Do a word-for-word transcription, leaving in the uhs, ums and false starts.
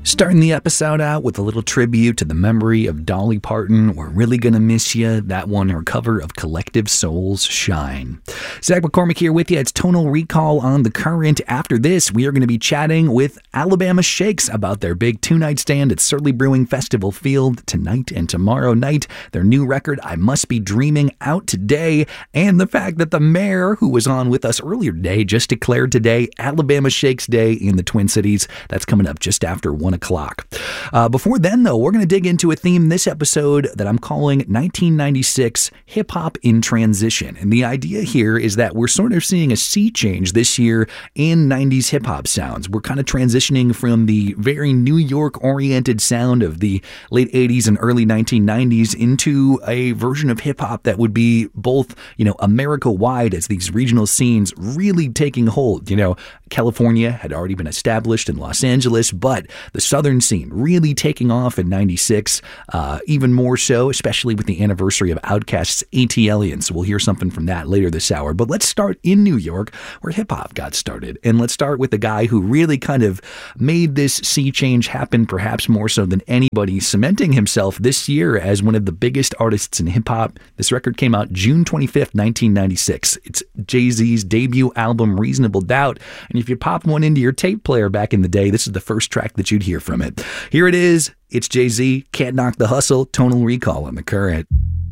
Starting the episode out with a little tribute to the memory of Dolly Parton. We're really gonna miss you. That one, her cover of Collective Soul's Shine. Zach McCormick here with you. It's Tonal Recall on The Current. After this, we are going to be chatting with Alabama Shakes about their big two-night stand at Surly Brewing Festival Field tonight and tomorrow night. Their new record, I Must Be Dreaming, out today. And the fact that the mayor, who was on with us earlier today, just declared today Alabama Shakes Day in the Twin Cities. That's coming up just after one o'clock. Uh, before then, though, we're going to dig into a theme this episode that I'm calling nineteen ninety-six Hip-Hop in Transition. And the idea here is that we're sort of seeing a sea change this year in nineties hip-hop sounds. We're kind of transitioning from the very New York-oriented sound of the late eighties and early nineteen nineties into a version of hip-hop that would be both, you know, America-wide as these regional scenes really taking hold. You know, California had already been established in Los Angeles, but the southern scene really taking off in ninety-six, uh, even more so, especially with the anniversary of Outkast's ATLiens. So we'll hear something from that later this hour. But let's start in New York, where hip-hop got started. And let's start with the guy who really kind of made this sea change happen, perhaps more so than anybody, cementing himself this year as one of the biggest artists in hip-hop. This record came out June twenty-fifth, nineteen ninety-six. It's Jay-Z's debut album, Reasonable Doubt. And if you pop one into your tape player back in the day, this is the first track that you'd hear from it. Here it is. It's Jay-Z, Can't Knock the Hustle, Tonal Recall on The Current.